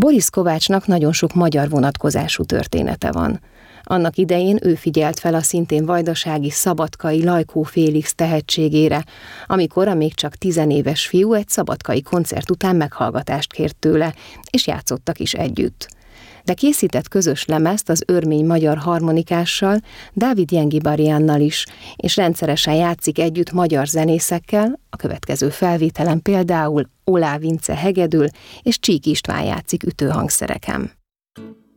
Boris Kovácsnak nagyon sok magyar vonatkozású története van. Annak idején ő figyelt fel a szintén vajdasági szabadkai Lajkó Félix tehetségére, amikor a még csak 10 éves fiú egy szabadkai koncert után meghallgatást kért tőle, és játszottak is együtt. De készített közös lemezt az örmény magyar harmonikással, Dávid Jengibariannal is, és rendszeresen játszik együtt magyar zenészekkel, a következő felvételen például Oláh Vince hegedül, és Csík István játszik ütőhangszereken.